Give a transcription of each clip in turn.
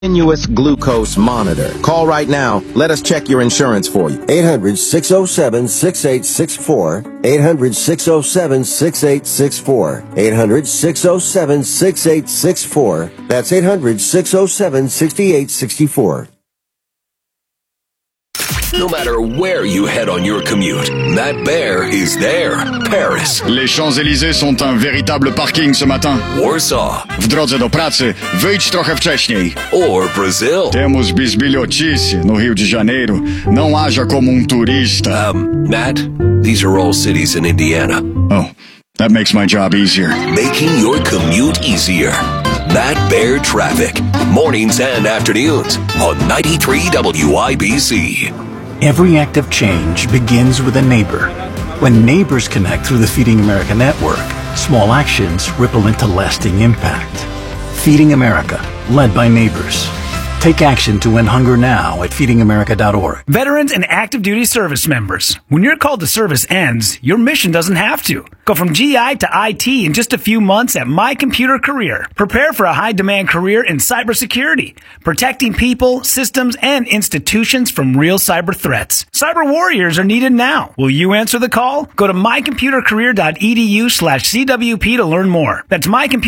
Continuous glucose monitor. Call right now. Let us check your insurance for you. 800-607-6864. 800-607-6864. 800-607-6864. That's 800-607-6864. No matter where you head on your commute, Matt Bear is there. Paris. Les Champs-Élysées sont un véritable parking ce matin. Warsaw. W drodze do pracy, wyjdź trochę wcześniej. Or Brazil. Temos bisbilhotice no Rio de Janeiro. Não haja como turista. Matt, these are all cities in Indiana. Oh, that makes my job easier. Making your commute easier. Matt Bear Traffic. Mornings and afternoons on 93 WIBC. Every act of change begins with a neighbor. When neighbors connect through the Feeding America network, small actions ripple into lasting impact. Feeding America, led by neighbors. Take action to end hunger now at feedingamerica.org. Veterans and active duty service members. When your call to service ends, your mission doesn't have to. Go from GI to IT in just a few months at My Computer Career. Prepare for a high-demand career in cybersecurity, protecting people, systems, and institutions from real cyber threats. Cyber warriors are needed now. Will you answer the call? Go to mycomputercareer.edu/CWP to learn more. That's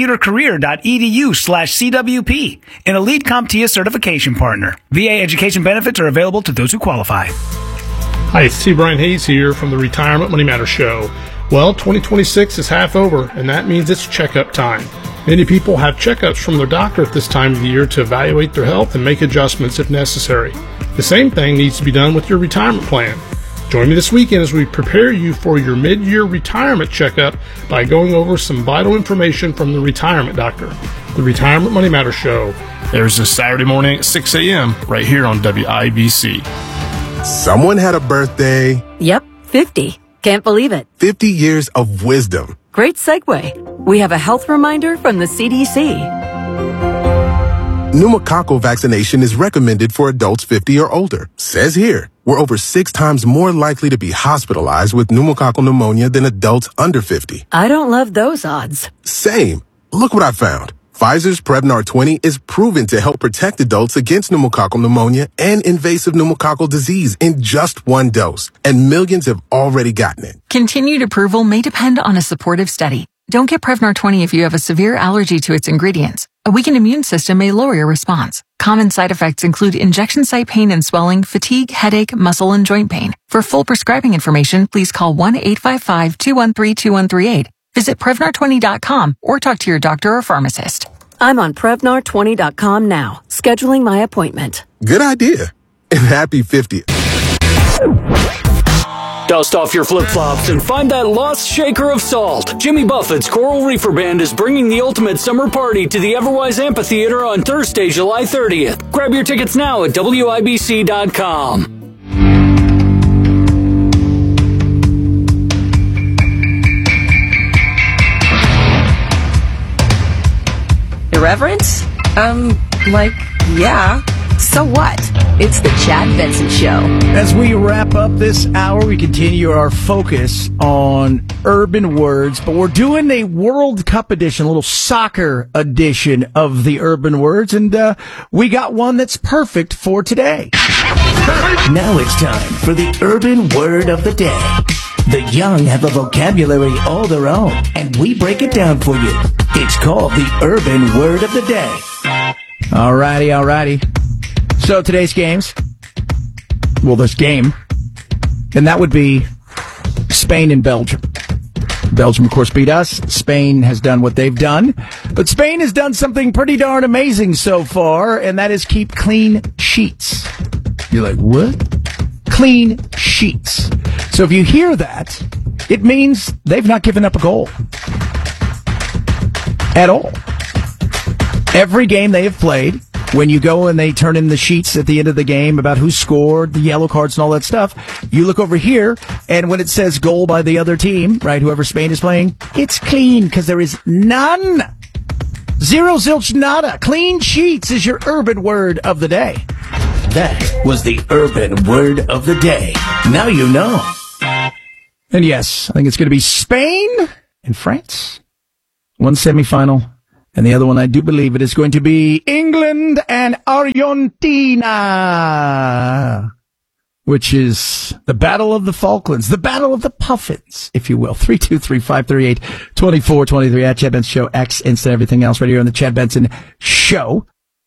mycomputercareer.edu/CWP. An elite CompTIA certification partner. VA education benefits are available to those who qualify. Hi, it's T. Brian Hayes here from the Retirement Money Matters Show. Well, 2026 is half over, and that means it's checkup time. Many people have checkups from their doctor at this time of the year to evaluate their health and make adjustments if necessary. The same thing needs to be done with your retirement plan. Join me this weekend as we prepare you for your mid-year retirement checkup by going over some vital information from the retirement doctor. The Retirement Money Matters Show. There's this Saturday morning at 6 a.m. right here on WIBC. Someone had a birthday. Yep, 50. Can't believe it. 50 years of wisdom. Great segue. We have a health reminder from the CDC. Pneumococcal vaccination is recommended for adults 50 or older. Says here, we're over 6 times more likely to be hospitalized with pneumococcal pneumonia than adults under 50. I don't love those odds. Same. Look what I found. Pfizer's Prevnar 20 is proven to help protect adults against pneumococcal pneumonia and invasive pneumococcal disease in just 1 dose, and millions have already gotten it. Continued approval may depend on a supportive study. Don't get Prevnar 20 if you have a severe allergy to its ingredients. A weakened immune system may lower your response. Common side effects include injection site pain and swelling, fatigue, headache, muscle, and joint pain. For full prescribing information, please call 1-855-213-2138. Visit Prevnar20.com or talk to your doctor or pharmacist. I'm on Prevnar20.com now, scheduling my appointment. Good idea. And happy 50th. Dust off your flip-flops and find that lost shaker of salt. Jimmy Buffett's Coral Reefer Band is bringing the ultimate summer party to the Everwise Amphitheater on Thursday, July 30th. Grab your tickets now at WIBC.com. Irreverence? Yeah. So what? It's the Chad Benson Show. As we wrap up this hour, we continue our focus on urban words, but we're doing a World Cup edition, a little soccer edition of the urban words, and we got one that's perfect for today. Now it's time for the urban word of the day. The young have a vocabulary all their own, and we break it down for you. It's called the urban word of the day. Alrighty. So today's games, well, this game, and that would be Spain and Belgium. Belgium, of course, beat us. Spain has done what they've done. But Spain has done something pretty darn amazing so far, and that is keep clean sheets. You're like, what? Clean sheets. So if you hear that, it means they've not given up a goal. At all. Every game they have played, when you go and they turn in the sheets at the end of the game about who scored, the yellow cards and all that stuff, you look over here, and when it says goal by the other team, right, whoever Spain is playing, it's clean, because there is none. Zero, zilch, nada. Clean sheets is your urban word of the day. That was the urban word of the day. Now you know. And yes, I think it's going to be Spain and France. One semifinal, And the other one, I do believe it is going to be England and Argentina, which is the Battle of the Falklands, the Battle of the Puffins, if you will. 323-538-2423 at Chad Benson Show, X, Insta, everything else right here on the Chad Benson Show.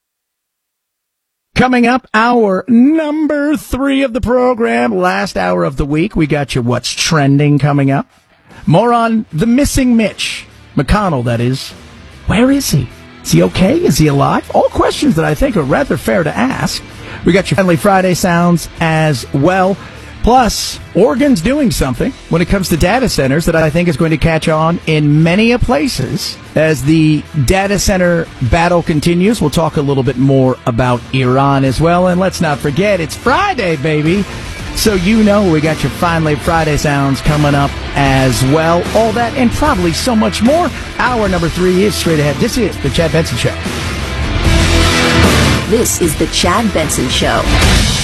Coming up, hour number 3 of the program, last hour of the week. We got you What's Trending coming up. More on the missing Mitch McConnell, that is. Where is he? Is he okay? Is he alive? All questions that I think are rather fair to ask. We got your Friendly Friday sounds as well. Plus, Oregon's doing something when it comes to data centers that I think is going to catch on in many places as the data center battle continues. We'll talk a little bit more about Iran as well. And let's not forget, it's Friday, baby. So you know we got your Finally Friday sounds coming up as well. All that and probably so much more. Hour number 3 is straight ahead. This is the Chad Benson Show. This is the Chad Benson Show.